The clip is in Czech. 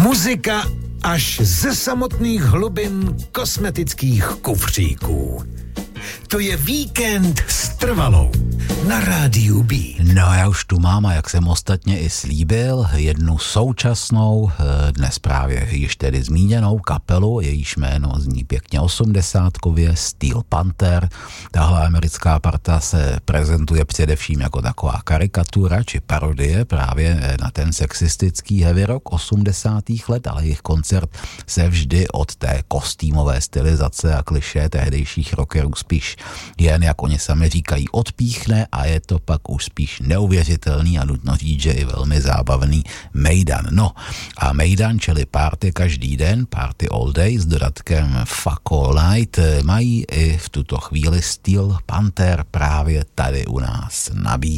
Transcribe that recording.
Muzika až ze samotných hlubin kosmetických kufříků. To je Víkend s Trvalou na Rádiu B. No já už tu mám, a jak jsem ostatně i slíbil, jednu současnou, dnes právě již tedy zmíněnou kapelu, jejíž jméno zní pěkně osmdesátkově, Steel Panther. Tahle americká parta se prezentuje především jako taková karikatura či parodie právě na ten sexistický heavy rock 80. let, ale jejich koncert se vždy od té kostýmové stylizace a klišé tehdejších rockerů spíš jen, jak oni sami říkají, odpíchne, a je to pak už spíš neuvěřitelný a nutno říct, že i velmi zábavný mejdan. No a mejdan, čili party každý den, party all day s dodatkem fuck all night, mají i v tuto chvíli Steel Panther právě tady u nás nabídnout.